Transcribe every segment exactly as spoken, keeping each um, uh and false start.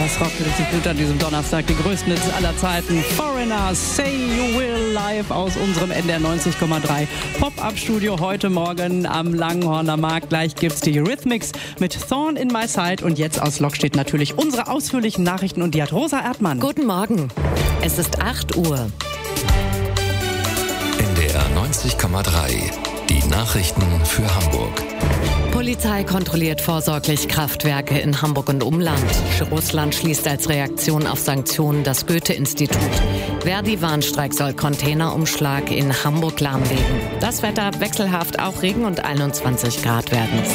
Das rockt richtig gut an diesem Donnerstag. Die größten Hits aller Zeiten. Foreigner, Say You Will, live aus unserem N D R neunzig Komma drei Pop-Up-Studio heute Morgen am Langhorner Markt. Gleich gibt's die Eurythmics mit Thorn in My Side. Und jetzt aus Lok steht natürlich unsere ausführlichen Nachrichten und die hat Rosa Erdmann. Guten Morgen. Es ist acht Uhr. N D R neunzig Komma drei. Die Nachrichten für Hamburg. Polizei kontrolliert vorsorglich Kraftwerke in Hamburg und Umland. Russland schließt als Reaktion auf Sanktionen das Goethe-Institut. Verdi-Warnstreik soll Containerumschlag in Hamburg lahmlegen. Das Wetter wechselhaft, auch Regen und einundzwanzig Grad werden's.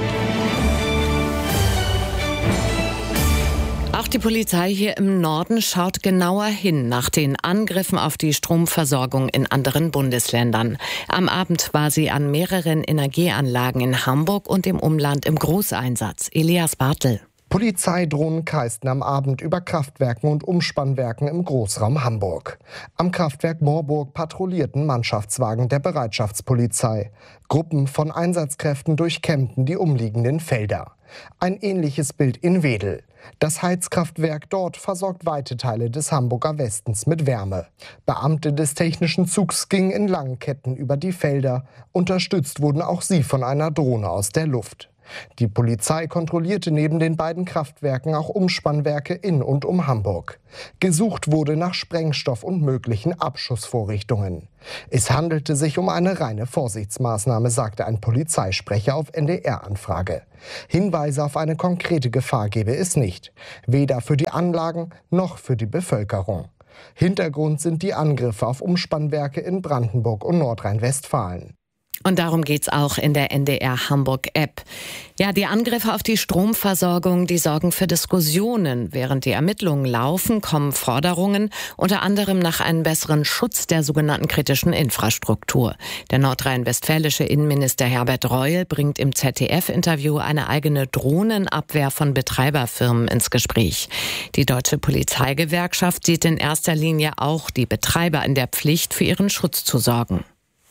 Auch die Polizei hier im Norden schaut genauer hin nach den Angriffen auf die Stromversorgung in anderen Bundesländern. Am Abend war sie an mehreren Energieanlagen in Hamburg und im Umland im Großeinsatz. Elias Bartel. Polizeidrohnen kreisten am Abend über Kraftwerken und Umspannwerken im Großraum Hamburg. Am Kraftwerk Moorburg patrouillierten Mannschaftswagen der Bereitschaftspolizei. Gruppen von Einsatzkräften durchkämmten die umliegenden Felder. Ein ähnliches Bild in Wedel. Das Heizkraftwerk dort versorgt weite Teile des Hamburger Westens mit Wärme. Beamte des technischen Zugs gingen in langen Ketten über die Felder. Unterstützt wurden auch sie von einer Drohne aus der Luft. Die Polizei kontrollierte neben den beiden Kraftwerken auch Umspannwerke in und um Hamburg. Gesucht wurde nach Sprengstoff und möglichen Abschussvorrichtungen. Es handelte sich um eine reine Vorsichtsmaßnahme, sagte ein Polizeisprecher auf N D R-Anfrage. Hinweise auf eine konkrete Gefahr gebe es nicht, weder für die Anlagen noch für die Bevölkerung. Hintergrund sind die Angriffe auf Umspannwerke in Brandenburg und Nordrhein-Westfalen. Und darum geht's auch in der N D R Hamburg-App. Ja, die Angriffe auf die Stromversorgung, die sorgen für Diskussionen. Während die Ermittlungen laufen, kommen Forderungen, unter anderem nach einem besseren Schutz der sogenannten kritischen Infrastruktur. Der nordrhein-westfälische Innenminister Herbert Reul bringt im Z D F-Interview eine eigene Drohnenabwehr von Betreiberfirmen ins Gespräch. Die Deutsche Polizeigewerkschaft sieht in erster Linie auch die Betreiber in der Pflicht, für ihren Schutz zu sorgen.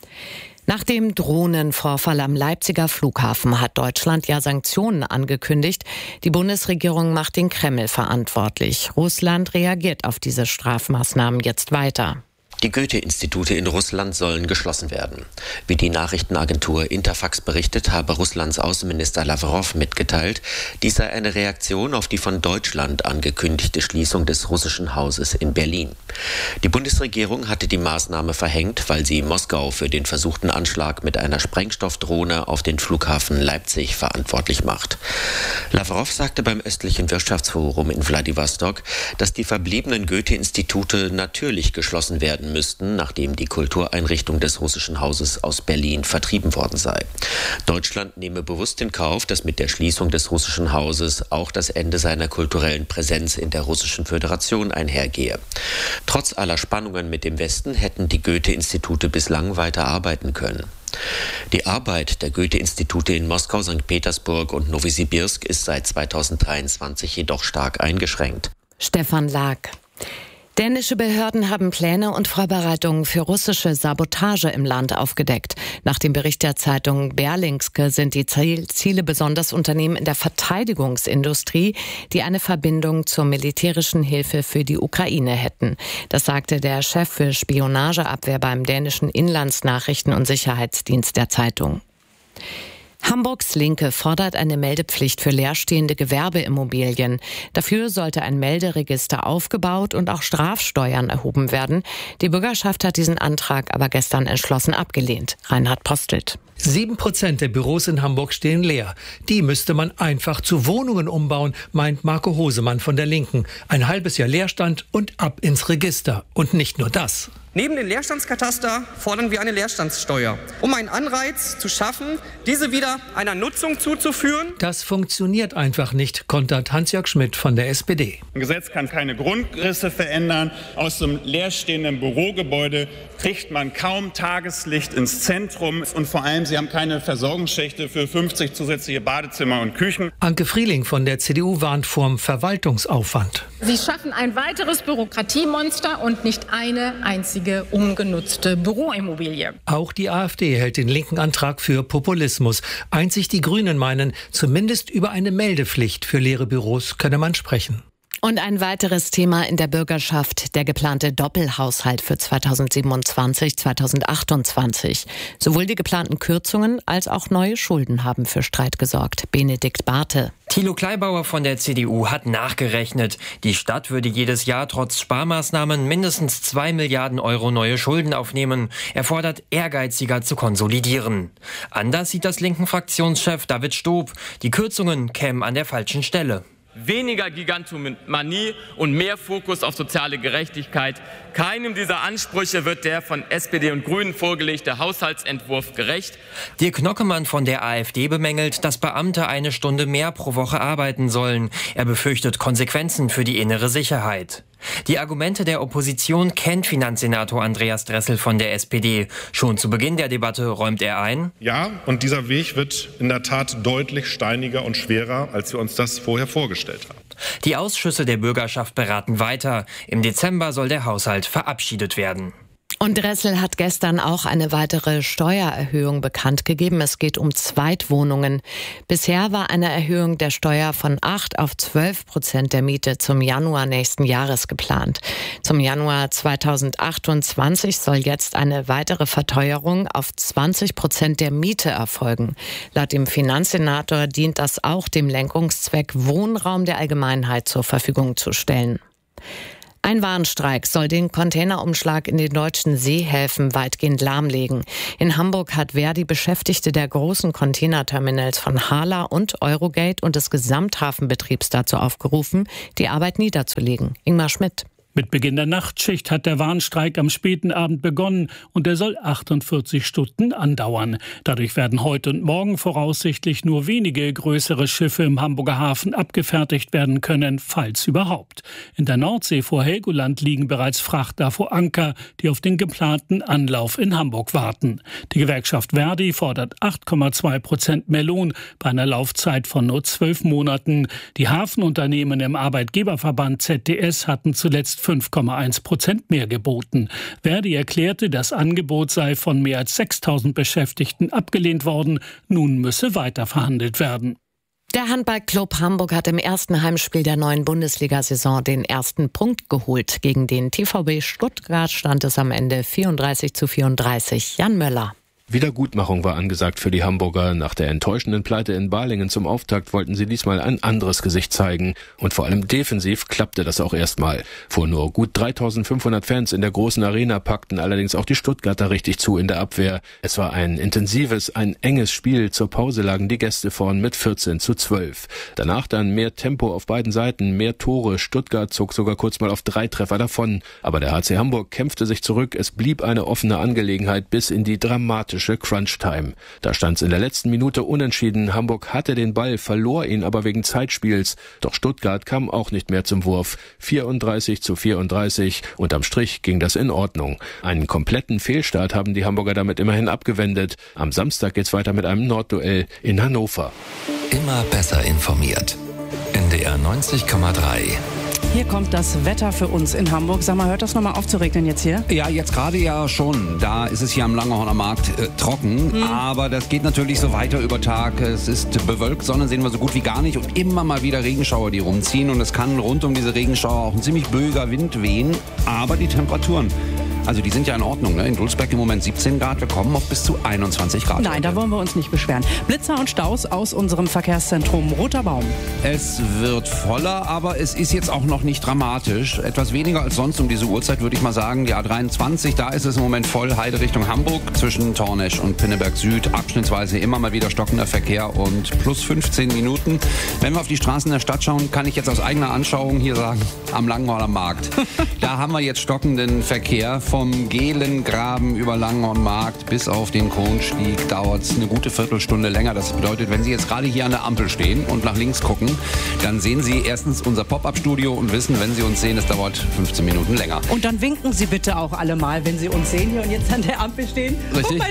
Nach dem Drohnenvorfall am Leipziger Flughafen hat Deutschland ja Sanktionen angekündigt. Die Bundesregierung macht den Kreml verantwortlich. Russland reagiert auf diese Strafmaßnahmen jetzt weiter. Die Goethe-Institute in Russland sollen geschlossen werden. Wie die Nachrichtenagentur Interfax berichtet, habe Russlands Außenminister Lavrov mitgeteilt, dies sei eine Reaktion auf die von Deutschland angekündigte Schließung des russischen Hauses in Berlin. Die Bundesregierung hatte die Maßnahme verhängt, weil sie Moskau für den versuchten Anschlag mit einer Sprengstoffdrohne auf den Flughafen Leipzig verantwortlich macht. Lavrov sagte beim östlichen Wirtschaftsforum in Wladiwostok, dass die verbliebenen Goethe-Institute natürlich geschlossen werden müssten, nachdem die Kultureinrichtung des russischen Hauses aus Berlin vertrieben worden sei. Deutschland nehme bewusst in Kauf, dass mit der Schließung des russischen Hauses auch das Ende seiner kulturellen Präsenz in der Russischen Föderation einhergehe. Trotz aller Spannungen mit dem Westen hätten die Goethe-Institute bislang weiter arbeiten können. Die Arbeit der Goethe-Institute in Moskau, Sankt Petersburg und Nowosibirsk ist seit zweitausenddreiundzwanzig jedoch stark eingeschränkt. Stefan Lag. Dänische Behörden haben Pläne und Vorbereitungen für russische Sabotage im Land aufgedeckt. Nach dem Bericht der Zeitung Berlingske sind die Ziele besonders Unternehmen in der Verteidigungsindustrie, die eine Verbindung zur militärischen Hilfe für die Ukraine hätten. Das sagte der Chef für Spionageabwehr beim dänischen Inlandsnachrichten- und Sicherheitsdienst der Zeitung. Hamburgs Linke fordert eine Meldepflicht für leerstehende Gewerbeimmobilien. Dafür sollte ein Melderegister aufgebaut und auch Strafsteuern erhoben werden. Die Bürgerschaft hat diesen Antrag aber gestern entschlossen abgelehnt. Reinhard Postelt. Sieben Prozent der Büros in Hamburg stehen leer. Die müsste man einfach zu Wohnungen umbauen, meint Marco Hosemann von der Linken. Ein halbes Jahr Leerstand und ab ins Register. Und nicht nur das. Neben dem Leerstandskataster fordern wir eine Leerstandssteuer, um einen Anreiz zu schaffen, diese wieder einer Nutzung zuzuführen. Das funktioniert einfach nicht, kontert Hans-Jörg Schmidt von der S P D. Ein Gesetz kann keine Grundrisse verändern. Aus dem leerstehenden Bürogebäude kriegt man kaum Tageslicht ins Zentrum. Und vor allem, sie haben keine Versorgungsschächte für fünfzig zusätzliche Badezimmer und Küchen. Anke Frieling von der C D U warnt vorm Verwaltungsaufwand. Sie schaffen ein weiteres Bürokratiemonster und nicht eine einzige ungenutzte Büroimmobilie. Auch die AfD hält den linken Antrag für Populismus. Einzig die Grünen meinen, zumindest über eine Meldepflicht für leere Büros könne man sprechen. Und ein weiteres Thema in der Bürgerschaft, der geplante Doppelhaushalt für zweitausendsiebenundzwanzig, zweitausendachtundzwanzig. Sowohl die geplanten Kürzungen als auch neue Schulden haben für Streit gesorgt. Benedikt Barthe. Thilo Kleibauer von der C D U hat nachgerechnet. Die Stadt würde jedes Jahr trotz Sparmaßnahmen mindestens zwei Milliarden Euro neue Schulden aufnehmen. Er fordert, ehrgeiziger zu konsolidieren. Anders sieht das linken Fraktionschef David Stob. Die Kürzungen kämen an der falschen Stelle. Weniger Gigantomanie und mehr Fokus auf soziale Gerechtigkeit. Keinem dieser Ansprüche wird der von S P D und Grünen vorgelegte Haushaltsentwurf gerecht. Dirk Nockemann von der AfD bemängelt, dass Beamte eine Stunde mehr pro Woche arbeiten sollen. Er befürchtet Konsequenzen für die innere Sicherheit. Die Argumente der Opposition kennt Finanzsenator Andreas Dressel von der S P D. Schon zu Beginn der Debatte räumt er ein: Ja, und dieser Weg wird in der Tat deutlich steiniger und schwerer, als wir uns das vorher vorgestellt haben. Die Ausschüsse der Bürgerschaft beraten weiter. Im Dezember soll der Haushalt verabschiedet werden. Und Dressel hat gestern auch eine weitere Steuererhöhung bekannt gegeben. Es geht um Zweitwohnungen. Bisher war eine Erhöhung der Steuer von acht auf zwölf Prozent der Miete zum Januar nächsten Jahres geplant. Zum Januar zweitausendachtundzwanzig soll jetzt eine weitere Verteuerung auf zwanzig Prozent der Miete erfolgen. Laut dem Finanzsenator dient das auch dem Lenkungszweck, Wohnraum der Allgemeinheit zur Verfügung zu stellen. Ein Warnstreik soll den Containerumschlag in den deutschen Seehäfen weitgehend lahmlegen. In Hamburg hat Verdi Beschäftigte der großen Containerterminals von Hala und Eurogate und des Gesamthafenbetriebs dazu aufgerufen, die Arbeit niederzulegen. Ingmar Schmidt. Mit Beginn der Nachtschicht hat der Warnstreik am späten Abend begonnen und er soll achtundvierzig Stunden andauern. Dadurch werden heute und morgen voraussichtlich nur wenige größere Schiffe im Hamburger Hafen abgefertigt werden können, falls überhaupt. In der Nordsee vor Helgoland liegen bereits Frachter vor Anker, die auf den geplanten Anlauf in Hamburg warten. Die Gewerkschaft Verdi fordert acht Komma zwei Prozent mehr Lohn bei einer Laufzeit von nur zwölf Monaten. Die Hafenunternehmen im Arbeitgeberverband Z D S hatten zuletzt fünf Komma eins Prozent mehr geboten. Verdi erklärte, das Angebot sei von mehr als sechstausend Beschäftigten abgelehnt worden. Nun müsse weiter verhandelt werden. Der Handballclub Hamburg hat im ersten Heimspiel der neuen Bundesliga-Saison den ersten Punkt geholt. Gegen den T V B Stuttgart stand es am Ende vierunddreißig zu vierunddreißig. Jan Möller. Wiedergutmachung war angesagt für die Hamburger. Nach der enttäuschenden Pleite in Balingen zum Auftakt wollten sie diesmal ein anderes Gesicht zeigen. Und vor allem defensiv klappte das auch erstmal. Vor nur gut dreitausendfünfhundert Fans in der großen Arena packten allerdings auch die Stuttgarter richtig zu in der Abwehr. Es war ein intensives, ein enges Spiel. Zur Pause lagen die Gäste vorn mit vierzehn zu zwölf. Danach dann mehr Tempo auf beiden Seiten, mehr Tore. Stuttgart zog sogar kurz mal auf drei Treffer davon. Aber der H C Hamburg kämpfte sich zurück. Es blieb eine offene Angelegenheit bis in die dramatische Crunch-Time. Da stand es in der letzten Minute unentschieden. Hamburg hatte den Ball, verlor ihn aber wegen Zeitspiels. Doch Stuttgart kam auch nicht mehr zum Wurf. vierunddreißig zu vierunddreißig. Unterm Strich ging das in Ordnung. Einen kompletten Fehlstart haben die Hamburger damit immerhin abgewendet. Am Samstag geht's weiter mit einem Nordduell in Hannover. Immer besser informiert. N D R neunzig Komma drei. Hier kommt das Wetter für uns in Hamburg. Sag mal, hört das nochmal auf zu regnen jetzt hier? Ja, jetzt gerade ja schon. Da ist es hier am Langerhorner Markt äh, trocken. Hm. Aber das geht natürlich so weiter über Tag. Es ist bewölkt, Sonne sehen wir so gut wie gar nicht. Und immer mal wieder Regenschauer, die rumziehen. Und es kann rund um diese Regenschauer auch ein ziemlich böiger Wind wehen. Aber die Temperaturen, also die sind ja in Ordnung. Ne? In Dulsberg im Moment siebzehn Grad. Wir kommen auf bis zu einundzwanzig Grad. Nein, da wollen wir uns nicht beschweren. Blitzer und Staus aus unserem Verkehrszentrum Roter Baum. Es wird voller, aber es ist jetzt auch noch nicht dramatisch. Etwas weniger als sonst um diese Uhrzeit, würde ich mal sagen. Die A dreiundzwanzig, da ist es im Moment voll. Heide Richtung Hamburg zwischen Tornesch und Pinneberg Süd. Abschnittsweise immer mal wieder stockender Verkehr und plus fünfzehn Minuten. Wenn wir auf die Straßen der Stadt schauen, kann ich jetzt aus eigener Anschauung hier sagen, am Langenhorner Markt. Da haben wir jetzt stockenden Verkehr. Vom Gehlengraben über Langenhornmarkt bis auf den Kronstieg dauert es eine gute Viertelstunde länger. Das bedeutet, wenn Sie jetzt gerade hier an der Ampel stehen und nach links gucken, dann sehen Sie erstens unser Pop-Up-Studio und wissen, wenn Sie uns sehen, es dauert fünfzehn Minuten länger. Und dann winken Sie bitte auch alle mal, wenn Sie uns sehen hier und jetzt an der Ampel stehen. Richtig. Guck mal, der Bulli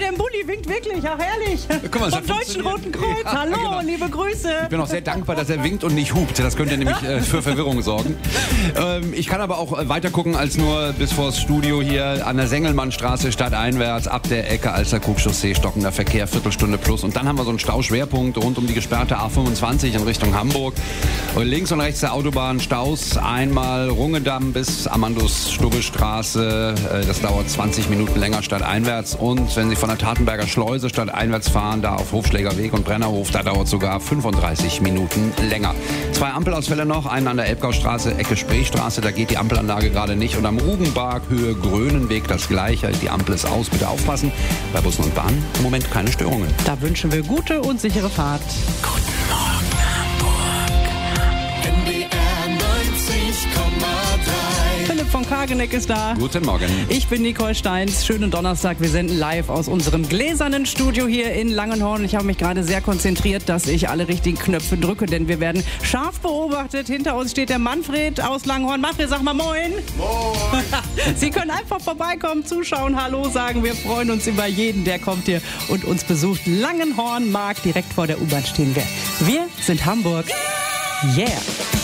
winkt wirklich, ach herrlich. Guck mal, vom Deutschen Roten Kreuz. Ja, Hallo, genau. liebe Grüße. Ich bin auch sehr dankbar, dass er winkt und nicht hupt. Das könnte nämlich äh, für Verwirrung sorgen. Ähm, ich kann aber auch weiter gucken als nur bis vors Studio hier an der Sengelmannstraße stadteinwärts, ab der Ecke Alster-Krug-Chaussee, stockender Verkehr, Viertelstunde plus. Und dann haben wir so einen Stauschwerpunkt rund um die gesperrte A fünfundzwanzig in Richtung Hamburg. Und links und rechts der Autobahn Staus, einmal Rungedamm bis Amandus-Stubbe-Straße. Äh, das dauert zwanzig Minuten länger stadteinwärts. Und wenn Sie von der Tatenberger Schleuse stadteinwärts fahren, da auf Hofschlägerweg und Brennerhof, da dauert sogar fünfunddreißig Minuten länger. Zwei Ampelausfälle noch, einen an der Elbgaustraße, Ecke Spreestraße, da geht die Ampelanlage gerade nicht. Und am Rugenberg, Höhe Grönenweg, das gleiche. Die Ampel ist aus, bitte aufpassen. Bei Bussen und Bahnen im Moment keine Störungen. Da wünschen wir gute und sichere Fahrt. Guten Morgen, Hamburg. N D R neunzig Komma drei. Philipp von Kageneck ist da. Guten Morgen. Ich bin Nicole Steins. Schönen Donnerstag. Wir senden live aus unserem gläsernen Studio hier in Langenhorn. Ich habe mich gerade sehr konzentriert, dass ich alle richtigen Knöpfe drücke, denn wir werden scharf beobachtet. Hinter uns steht der Manfred aus Langenhorn. Manfred, sag mal moin. Moin. Sie können einfach vorbeikommen, zuschauen, Hallo sagen. Wir freuen uns über jeden, der kommt hier und uns besucht. Langenhorn mag direkt vor der U-Bahn stehen wir. Wir sind Hamburg. Yeah.